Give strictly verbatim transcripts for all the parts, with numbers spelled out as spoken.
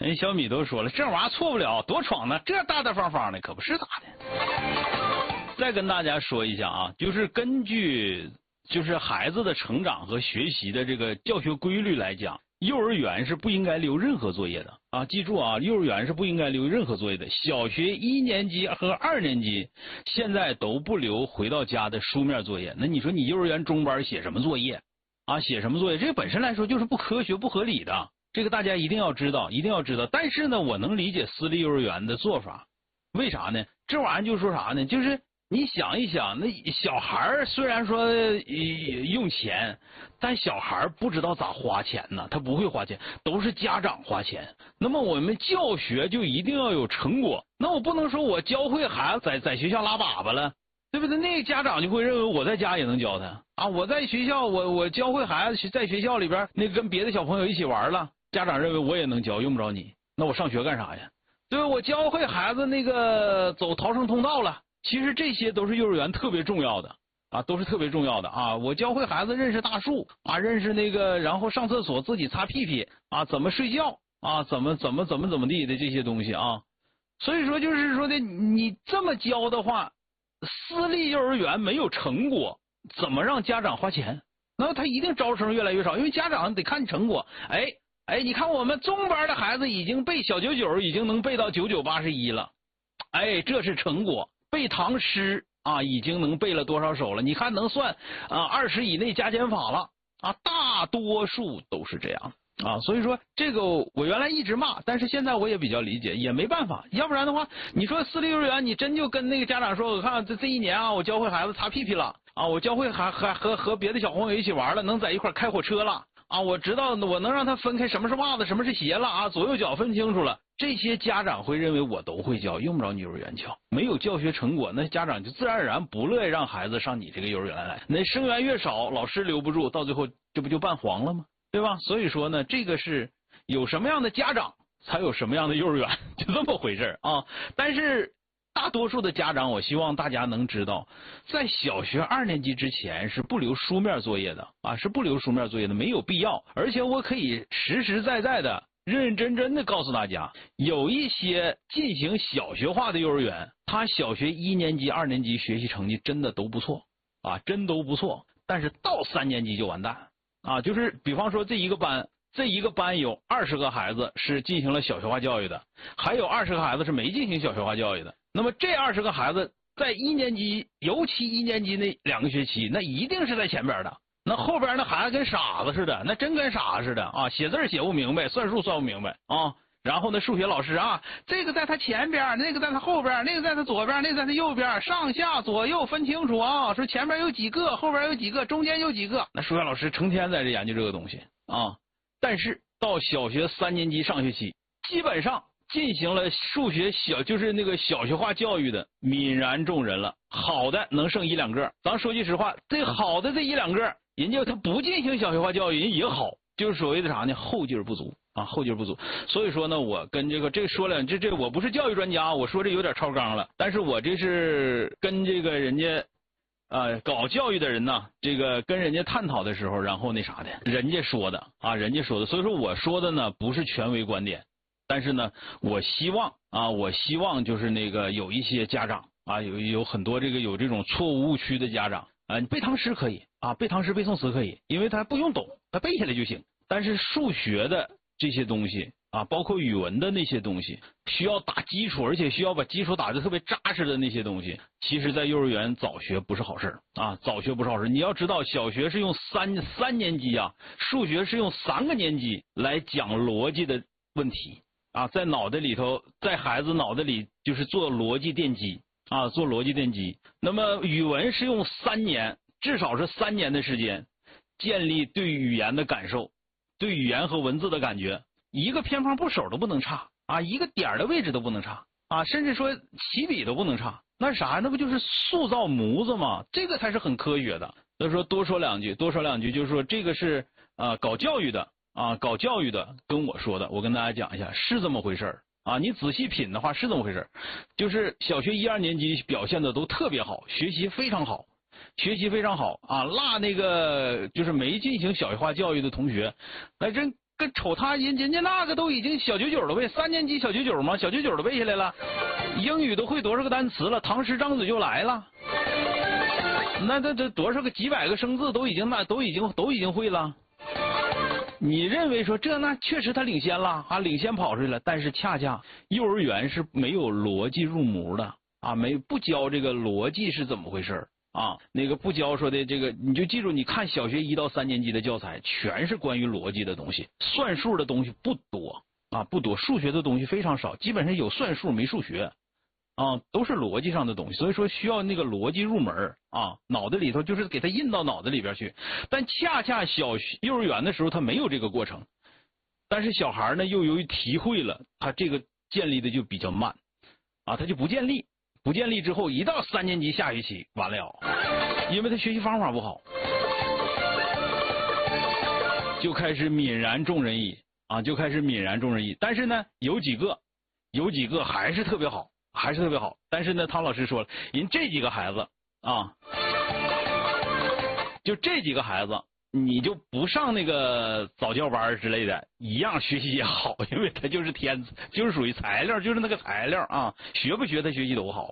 人小米都说了，这玩意儿错不了，多闯呢，这大大方方的，可不是咋的。再跟大家说一下啊，就是根据就是孩子的成长和学习的这个教学规律来讲，幼儿园是不应该留任何作业的啊！记住啊，幼儿园是不应该留任何作业的。小学一年级和二年级现在都不留回到家的书面作业。那你说你幼儿园中班写什么作业啊？写什么作业？这本身来说就是不科学、不合理的。这个大家一定要知道，一定要知道。但是呢，我能理解私立幼儿园的做法，为啥呢？这玩意儿就说啥呢？就是你想一想，那小孩虽然说、呃、用钱，但小孩不知道咋花钱呢，他不会花钱，都是家长花钱。那么我们教学就一定要有成果，那我不能说我教会孩子在在学校拉粑粑了，对不对？那个家长就会认为我在家也能教他啊，我在学校我我教会孩子在学校里边那跟别的小朋友一起玩了，家长认为我也能教，用不着你，那我上学干啥呀？对吧？我教会孩子那个走逃生通道了。其实这些都是幼儿园特别重要的啊，都是特别重要的啊。我教会孩子认识大树啊，认识那个，然后上厕所自己擦屁屁啊，怎么睡觉啊，怎么怎么怎么怎么地的这些东西啊。所以说就是说的，你这么教的话，私立幼儿园没有成果，怎么让家长花钱？那他一定招生越来越少，因为家长得看成果。哎哎，你看我们中班的孩子已经背小九九，已经能背到九九八十一了，哎，这是成果。背唐诗啊，已经能背了多少首了？你看能算啊二十以内加减法了啊，大多数都是这样啊。所以说这个我原来一直骂，但是现在我也比较理解，也没办法，要不然的话，你说私立幼儿园，你真就跟那个家长说，我看这这一年啊，我教会孩子擦屁屁了啊，我教会还还和和别的小朋友一起玩了，能在一块开火车了啊，我知道我能让他分开什么是袜子，什么是鞋了啊，左右脚分清楚了。这些家长会认为我都会教，用不着你幼儿园教，没有教学成果，那家长就自然而然不乐意让孩子上你这个幼儿园来。那生源越少，老师留不住，到最后这不就办黄了吗？对吧？所以说呢，这个是有什么样的家长才有什么样的幼儿园，就这么回事啊。但是大多数的家长，我希望大家能知道，在小学二年级之前是不留书面作业的啊，是不留书面作业的，没有必要。而且我可以实实在在的认认真真的告诉大家，有一些进行小学化的幼儿园，他小学一年级、二年级学习成绩真的都不错啊，真都不错。但是到三年级就完蛋啊，就是比方说这一个班，这一个班有二十个孩子是进行了小学化教育的，还有二十个孩子是没进行小学化教育的。那么这二十个孩子在一年级，尤其一年级那两个学期，那一定是在前边的。那后边那孩子跟傻子似的，那真跟傻子似的啊！写字写不明白，算数算不明白啊！然后呢，数学老师啊，这个在他前边，那个在他后边，那个在他左边，那个在他右边，上下左右分清楚啊！说前边有几个，后边有几个，中间有几个。那数学老师成天在这研究这个东西啊！但是到小学三年级上学期，基本上进行了数学小就是那个小学化教育的泯然众人了，好的能剩一两个。咱说句实话，这好的这一两个，人家他不进行小学化教育，人也好，就是所谓的啥呢？后劲儿不足啊，后劲儿不足。所以说呢，我跟这个这说了，这这我不是教育专家，我说这有点超纲了，但是我这是跟这个人家啊、呃、搞教育的人呢，这个跟人家探讨的时候，然后那啥的，人家说的啊，人家说的。所以说我说的呢不是权威观点，但是呢，我希望啊，我希望就是那个有一些家长啊，有有很多这个有这种错误误区的家长。啊，你背唐诗可以啊，背唐诗背宋词可以，因为他不用懂，他背下来就行。但是数学的这些东西啊，包括语文的那些东西，需要打基础，而且需要把基础打得特别扎实的那些东西，其实在幼儿园早学不是好事啊，早学不是好事。你要知道，小学是用三三年级啊，数学是用三个年级来讲逻辑的问题啊，在脑袋里头，在孩子脑袋里就是做逻辑奠基。啊，做逻辑奠基。那么语文是用三年，至少是三年的时间，建立对语言的感受，对语言和文字的感觉，一个偏旁部首都不能差啊，一个点的位置都不能差啊，甚至说起笔都不能差。那啥，那不就是塑造模子吗？这个才是很科学的。所以说多说两句，多说两句，就是说这个是啊、呃、搞教育的啊，搞教育的跟我说的，我跟大家讲一下，是这么回事儿。啊，你仔细品的话是这么回事，就是小学一二年级表现的都特别好，学习非常好，学习非常好啊。落那个就是没进行小学化教育的同学，还真跟瞅他人人家那个都已经小九九了背，三年级小九九嘛，小九九都背下来了，英语都会多少个单词了，唐诗张嘴就来了。那这这多少个几百个生字都已经那都已经都已经会了。你认为说这那确实他领先了啊，领先跑出去了，但是恰恰幼儿园是没有逻辑入模的啊，没不教这个逻辑是怎么回事啊，那个不教说的这个，你就记住，你看小学一到三年级的教材，全是关于逻辑的东西，算数的东西不多啊，不多，数学的东西非常少，基本上有算术没数学。啊，都是逻辑上的东西，所以说需要那个逻辑入门啊，脑袋里头就是给他印到脑子里边去。但恰恰小学幼儿园的时候他没有这个过程，但是小孩呢又由于体会了，他这个建立的就比较慢，啊，他就不建立，不建立之后，一到三年级下学期完了，因为他学习方法不好，就开始泯然众人矣啊，就开始泯然众人矣。但是呢，有几个，有几个还是特别好。还是特别好，但是呢，汤老师说了，人这几个孩子啊，就这几个孩子，你就不上那个早教班之类的，一样学习也好，因为他就是天，就是属于材料，就是那个材料啊，学不学他学习都好。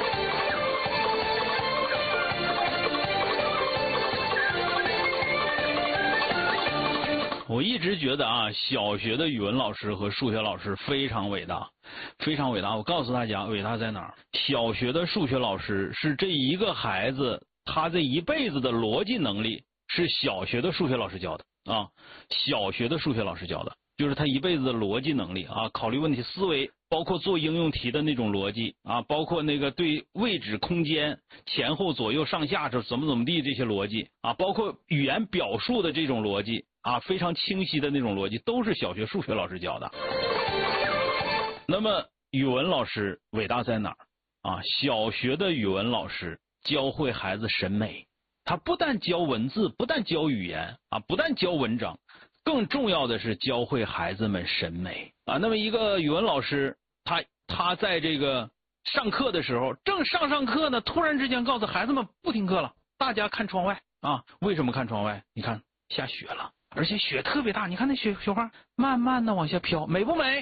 我一直觉得啊，小学的语文老师和数学老师非常伟大，非常伟大。我告诉大家，伟大在哪儿？小学的数学老师是这一个孩子他这一辈子的逻辑能力，是小学的数学老师教的啊。小学的数学老师教的，就是他一辈子的逻辑能力啊，考虑问题思维，包括做应用题的那种逻辑啊，包括那个对位置、空间、前后左右上下这怎么怎么地这些逻辑啊，包括语言表述的这种逻辑。啊，非常清晰的那种逻辑，都是小学数学老师教的。那么语文老师伟大在哪儿？啊，小学的语文老师教会孩子审美，他不但教文字，不但教语言啊，不但教文章，更重要的是教会孩子们审美啊。那么一个语文老师，他他在这个上课的时候，正上上课呢，突然之间告诉孩子们不听课了，大家看窗外啊。为什么看窗外？你看下雪了。而且雪特别大，你看那雪雪花慢慢的往下飘，美不美？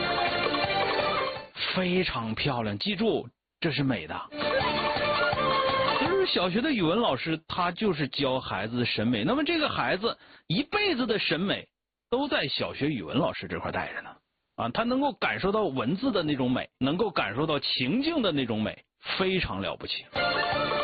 非常漂亮，记住这是美的。就是小学的语文老师，他就是教孩子的审美。那么这个孩子一辈子的审美都在小学语文老师这块带着呢。啊，他能够感受到文字的那种美，能够感受到情境的那种美，非常了不起。